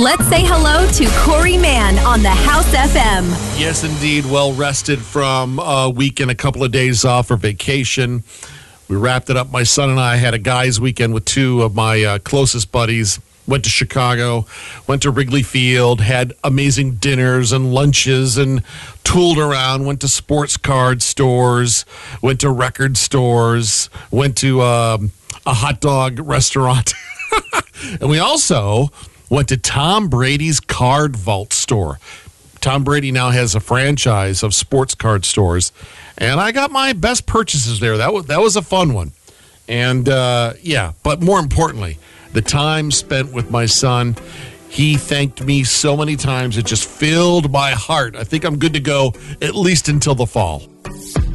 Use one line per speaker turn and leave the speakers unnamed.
Let's say hello to Corey Mann on the House FM.
Yes, indeed. Well rested from a week and a couple of days off for vacation. We wrapped it up. My son and I had a guys' weekend with two of my closest buddies. Went to Chicago, went to Wrigley Field, had amazing dinners and lunches and tooled around, went to sports card stores, went to record stores, went to a hot dog restaurant. And we also went to Tom Brady's Card Vault store. Tom Brady now has a franchise of sports card stores, and I got my best purchases there. That was a fun one. And, but more importantly, the time spent with my son, he thanked me so many times, it just filled my heart. I think I'm good to go at least until the fall.